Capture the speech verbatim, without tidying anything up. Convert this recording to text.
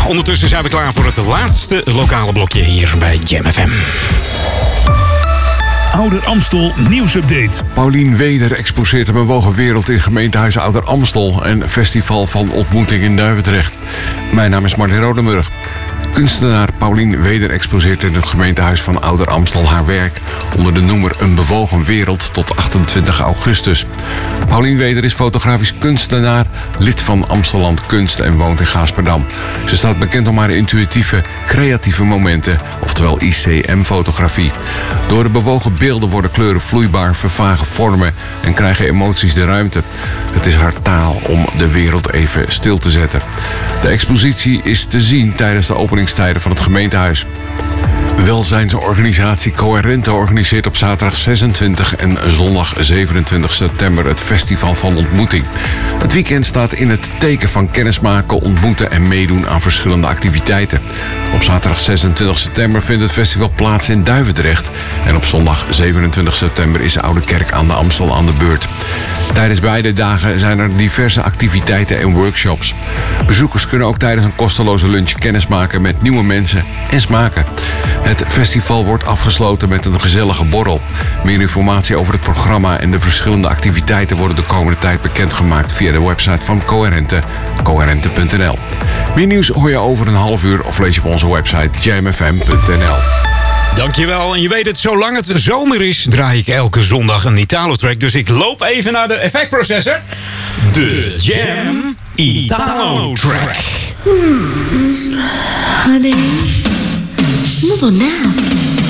ondertussen zijn we klaar voor het laatste lokale blokje hier bij Jam F M. Ouder Amstel nieuwsupdate. Paulien Weder exposeert een bewogen wereld in gemeentehuis Ouder Amstel en festival van ontmoeting in Duivendrecht. Mijn naam is Martin Rodenburg. Kunstenaar Paulien Weder exposeert in het gemeentehuis van Ouder Amstel haar werk onder de noemer Een bewogen wereld tot achtentwintig augustus. Paulien Weder is fotografisch kunstenaar, lid van Amstelland Kunst en woont in Gaasperdam. Ze staat bekend om haar intuïtieve, creatieve momenten, oftewel I C M-fotografie. Door de bewogen beelden worden kleuren vloeibaar, vervagen vormen en krijgen emoties de ruimte. Het is haar taal om de wereld even stil te zetten. De expositie is te zien tijdens de openingstijden van het gemeentehuis. Welzijnsorganisatie Coherente organiseert op zaterdag zesentwintig en zondag zevenentwintig september het Festival van Ontmoeting. Het weekend staat in het teken van kennismaken, ontmoeten en meedoen aan verschillende activiteiten. Op zaterdag zesentwintig september vindt het festival plaats in Duivendrecht. En op zondag zevenentwintig september is de Oude Kerk aan de Amstel aan de beurt. Tijdens beide dagen zijn er diverse activiteiten en workshops. Bezoekers kunnen ook tijdens een kosteloze lunch kennismaken met nieuwe mensen en smaken. Het festival wordt afgesloten met een gezellige borrel. Meer informatie over het programma en de verschillende activiteiten worden de komende tijd bekendgemaakt via de website van Coherente, coherente punt n l. Meer nieuws hoor je over een half uur of lees je op onze website jam f m punt n l. Dankjewel. En je weet het, zolang het zomer is, draai ik elke zondag een Italo-track. Dus ik loop even naar de effectprocessor. De Jam Italo-track. Hmm. Honey, move on now.